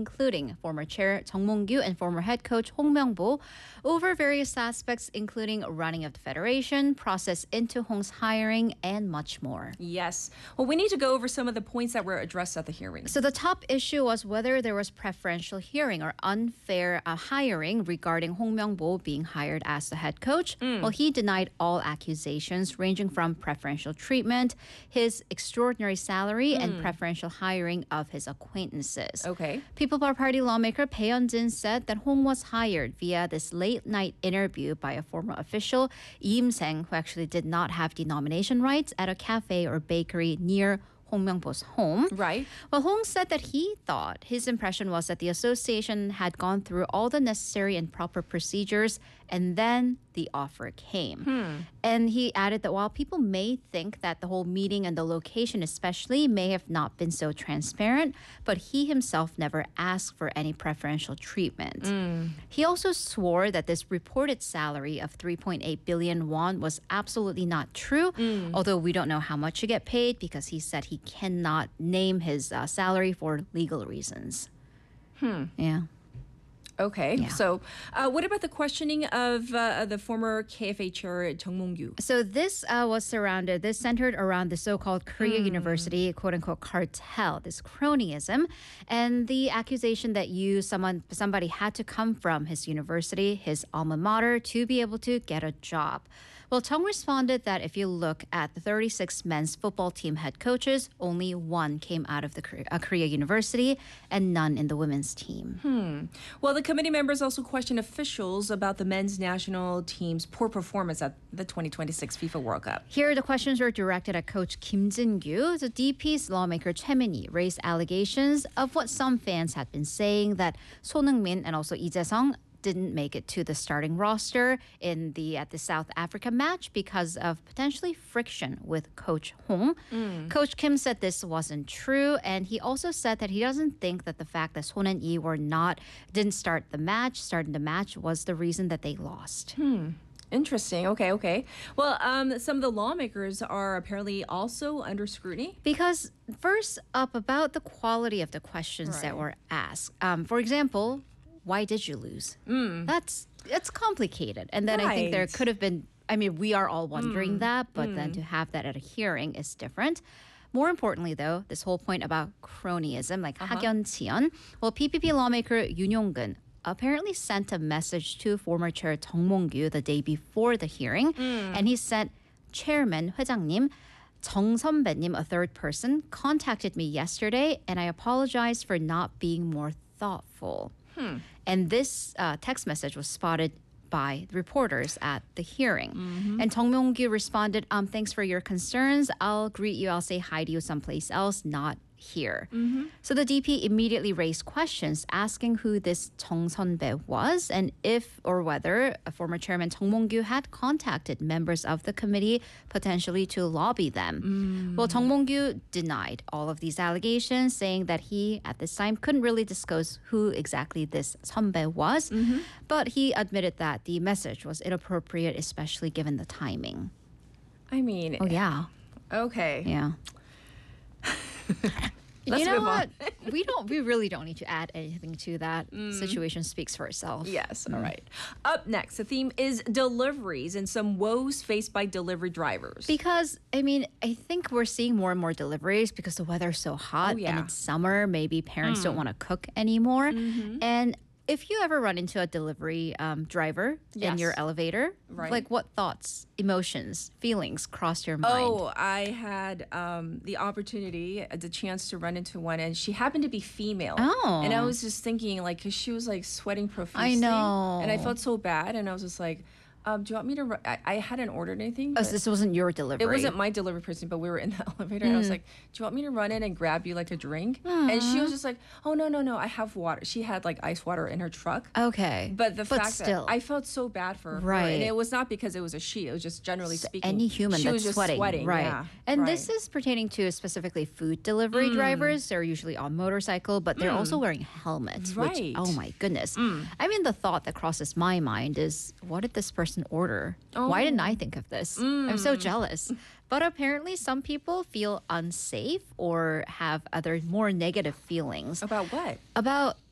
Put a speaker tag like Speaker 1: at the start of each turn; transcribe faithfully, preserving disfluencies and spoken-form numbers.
Speaker 1: including former chair Chung Mong-gyu and former head coach Hong Myung-bo, over various aspects, including running of the federation, process into Hong's hiring, and much more.
Speaker 2: Yes. Well, we need to go over some of the points that were addressed at the hearing.
Speaker 1: So the top issue was whether there was preferential hearing or unfair uh, hiring regarding Hong Myung-bo being hired as the head coach. Mm. Well, he denied all accusations ranging from preferential treatment, his extraordinary salary, mm. and preferential hiring of his acquaintances.
Speaker 2: Okay.
Speaker 1: People Power Party lawmaker Bae Hyun-jin said that Hong was hired via this late-night interview by a former official, Lee Im-seng, who actually did not have the nomination rights at a cafe or bakery near Hong Myung-bo's home.
Speaker 2: Right.
Speaker 1: Well, Hong said that he thought his impression was that the association had gone through all the necessary and proper procedures, and then the offer came. Hmm. And he added that while people may think that the whole meeting and the location especially may have not been so transparent, but he himself never asked for any preferential treatment. Mm. He also swore that this reported salary of three point eight billion won was absolutely not true, mm. although we don't know how much he get paid because he said he cannot name his uh, salary for legal reasons.
Speaker 2: Hmm.
Speaker 1: Yeah.
Speaker 2: Okay,
Speaker 1: yeah.
Speaker 2: so uh, what about the questioning of uh, the former K F A chair, Chung Mong-gyu?
Speaker 1: So this uh, was surrounded, this centered around the so-called Korea mm. University, quote-unquote, cartel, this cronyism, and the accusation that you, someone, somebody had to come from his university, his alma mater, to be able to get a job. Well, Chung responded that if you look at the thirty-six men's football team head coaches, only one came out of the Korea, uh, Korea University and none in the women's team.
Speaker 2: Hmm. Well, the committee members also questioned officials about the men's national team's poor performance at the twenty twenty-six FIFA World Cup.
Speaker 1: Here, the questions were directed at coach Kim Jin-gyu. The D P's lawmaker Choi Min-hee raised allegations of what some fans had been saying, that Son Heung-min and also Lee Jae-sung didn't make it to the starting roster in the at the South Africa match because of potentially friction with Coach Hong. Mm. Coach Kim said this wasn't true, and he also said that he doesn't think that the fact that Son and Yi were not didn't start the match, starting the match was the reason that they lost.
Speaker 2: Hmm. Interesting. Okay, okay. Well, um, some of the lawmakers are apparently also under scrutiny.
Speaker 1: Because first up, about the quality of the questions right. that were asked. Um, for example, why did you lose? Mm. That's it's complicated. And then right. I think there could have been, I mean, we are all wondering mm. that, but mm. then to have that at a hearing is different. More importantly, though, this whole point about cronyism, like uh-huh. Hagyeon Cheon, well, P P P lawmaker Yoon Yong-gun apparently sent a message to former chair Chung Mong-gyu the day before the hearing, mm. and he said, Chairman, 회장님, 정 선배님, a third person, contacted me yesterday, and I apologize for not being more thoughtful. Hmm. And this uh, text message was spotted by reporters at the hearing. Mm-hmm. And Chung Mong-gyu responded, um, thanks for your concerns. I'll greet you. I'll say hi to you someplace else, not here. Mm-hmm. So the D P immediately raised questions asking who this Chung Sun-bae was and if or whether a former chairman Chung Mong-gyu had contacted members of the committee potentially to lobby them. Mm. Well, Chung Mong-gyu denied all of these allegations, saying that he at this time couldn't really disclose who exactly this Sun-bae was, mm-hmm. but he admitted that the message was inappropriate, especially given the timing.
Speaker 2: I mean,
Speaker 1: oh yeah,
Speaker 2: okay,
Speaker 1: yeah.
Speaker 2: Let's
Speaker 1: you know
Speaker 2: move
Speaker 1: what?
Speaker 2: on.
Speaker 1: we don't. We really don't need to add anything to that. Mm. Situation speaks for itself.
Speaker 2: Yes. Mm. All right. Up next, the theme is deliveries and some woes faced by delivery drivers.
Speaker 1: Because I mean, I think we're seeing more and more deliveries because the weather's so hot
Speaker 2: oh, yeah.
Speaker 1: and it's summer. Maybe parents mm. don't want to cook anymore, mm-hmm. and if you ever run into a delivery um, driver yes. in your elevator,
Speaker 2: right.
Speaker 1: like what thoughts, emotions, feelings crossed your mind?
Speaker 2: Oh, I had um, the opportunity, the chance to run into one, and she happened to be female.
Speaker 1: Oh.
Speaker 2: And I was just thinking, like, because she was, like, sweating profusely.
Speaker 1: I know.
Speaker 2: And I felt so bad, and I was just like, Um, do you want me to? Ru- I, I hadn't ordered anything.
Speaker 1: Oh, so this wasn't your delivery.
Speaker 2: It wasn't my delivery person, but we were in the elevator, mm. and I was like, "Do you want me to run in and grab you like a drink?" Mm. And she was just like, "Oh no, no, no, I have water." She had like ice water in her truck.
Speaker 1: Okay,
Speaker 2: but the
Speaker 1: but
Speaker 2: fact
Speaker 1: still.
Speaker 2: that I felt so bad for
Speaker 1: right.
Speaker 2: her, and it was not because it was a she. It was just generally
Speaker 1: so
Speaker 2: speaking,
Speaker 1: any human
Speaker 2: she
Speaker 1: that's
Speaker 2: was just
Speaker 1: sweating,
Speaker 2: sweating.
Speaker 1: right?
Speaker 2: Yeah,
Speaker 1: and
Speaker 2: right.
Speaker 1: this is pertaining to specifically food delivery mm. drivers. They're usually on motorcycle, but they're mm. also wearing helmets.
Speaker 2: Right.
Speaker 1: Which, oh my goodness! Mm. I mean, the thought that crosses my mind is, what did this person order? Oh. Why didn't I think of this? Mm. I'm so jealous. But apparently some people feel unsafe or have other more negative feelings.
Speaker 2: About what?
Speaker 1: About